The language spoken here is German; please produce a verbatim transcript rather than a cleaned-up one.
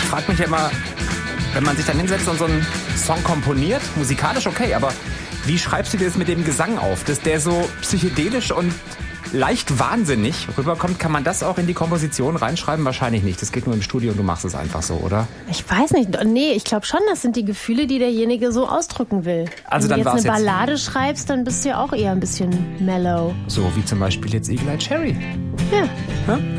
frage mich ja immer, wenn man sich dann hinsetzt und so einen Song komponiert, musikalisch okay, aber wie schreibst du dir das mit dem Gesang auf? Dass der so psychedelisch und leicht wahnsinnig rüberkommt, kann man das auch in die Komposition reinschreiben? Wahrscheinlich nicht. Das geht nur im Studio und du machst es einfach so, oder? Ich weiß nicht. Nee, ich glaube schon, das sind die Gefühle, die derjenige so ausdrücken will. Also Wenn dann du jetzt eine war's Ballade jetzt schreibst, dann bist du ja auch eher ein bisschen mellow. so wie zum Beispiel jetzt Eagle Eye Cherry. Ja. Ja?